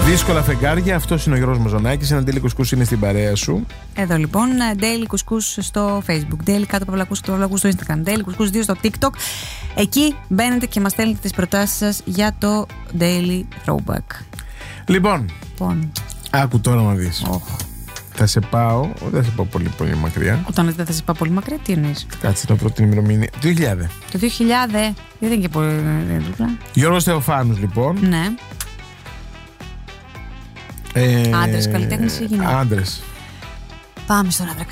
Δύσκολα φεγγάρια, αυτό είναι ο Γιώργος Μαζονάκης. Ένα Daily Κουσκούς είναι στην παρέα σου. Εδώ λοιπόν, Daily Κουσκούς στο Facebook, Daily κάτω παυλακούς στο Instagram, Daily Κουσκούς 2 στο TikTok. Εκεί μπαίνετε και μας στέλνετε τις προτάσεις σας για το Daily Throwback. Λοιπόν, άκου τώρα να δεις. Θα σε πάω, δεν θα σε πάω πολύ, πολύ μακριά. Όταν δεν θα σε πάω πολύ μακριά, τι εννοείς? Κάτσε να βρω την ημερομηνία. Το 2000. Το 2000, δεν είναι και πολύ δίπλα. Γιώργος Θεοφάνους λοιπόν. Ναι. Άντρες καλλιτέχνες ή γυναίκες? Άντρες. Πάμε στον άντρα